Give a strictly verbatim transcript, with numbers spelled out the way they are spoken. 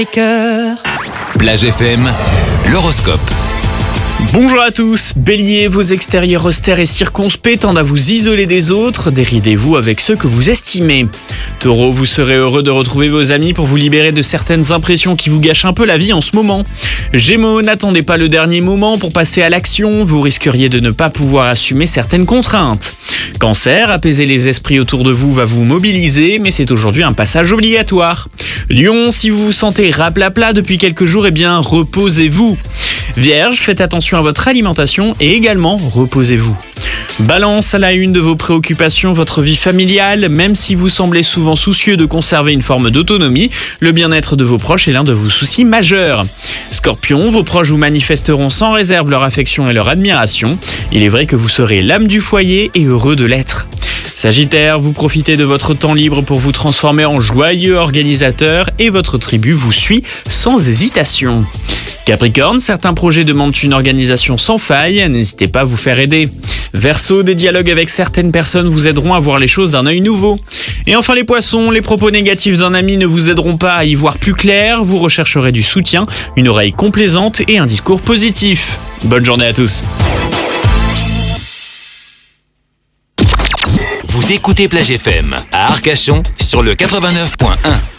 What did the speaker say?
Plage F M, l'horoscope. Bonjour à tous, Bélier, vos extérieurs austères et circonspects tendent à vous isoler des autres, déridez-vous avec ceux que vous estimez. Taureau, vous serez heureux de retrouver vos amis pour vous libérer de certaines impressions qui vous gâchent un peu la vie en ce moment. Gémeaux, n'attendez pas le dernier moment pour passer à l'action, vous risqueriez de ne pas pouvoir assumer certaines contraintes. Cancer, apaiser les esprits autour de vous va vous mobiliser, mais c'est aujourd'hui un passage obligatoire. Lion, si vous vous sentez raplapla depuis quelques jours, eh bien reposez-vous. Vierge, faites attention à votre alimentation et également reposez-vous. Balance, à la une de vos préoccupations, votre vie familiale, même si vous semblez souvent soucieux de conserver une forme d'autonomie, le bien-être de vos proches est l'un de vos soucis majeurs. Scorpion, vos proches vous manifesteront sans réserve leur affection et leur admiration. Il est vrai que vous serez l'âme du foyer et heureux de l'être. Sagittaire, vous profitez de votre temps libre pour vous transformer en joyeux organisateur et votre tribu vous suit sans hésitation. Capricorne, certains projets demandent une organisation sans faille, n'hésitez pas à vous faire aider. Verseau, des dialogues avec certaines personnes vous aideront à voir les choses d'un œil nouveau. Et enfin les poissons, les propos négatifs d'un ami ne vous aideront pas à y voir plus clair, vous rechercherez du soutien, une oreille complaisante et un discours positif. Bonne journée à tous. Vous écoutez Plage F M à Arcachon sur le quatre-vingt-neuf point un.